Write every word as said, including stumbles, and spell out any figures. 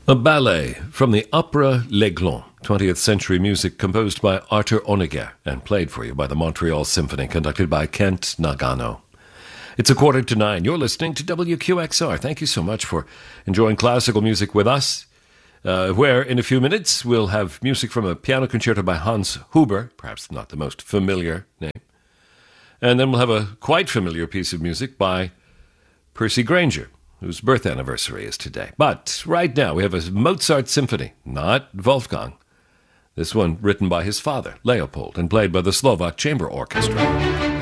A ballet from the opera L'Aiglon, twentieth century music composed by Arthur Honegger and played for you by the Montreal Symphony, conducted by Kent Nagano. It's a quarter to nine. You're listening to W Q X R. Thank you so much for enjoying classical music with us, uh, where in a few minutes we'll have music from a piano concerto by Hans Huber, perhaps not the most familiar name. And then we'll have a quite familiar piece of music by Percy Grainger, whose birth anniversary is today. But right now we have a Mozart symphony, not Wolfgang. This one written by his father, Leopold, and played by the Slovak Chamber Orchestra.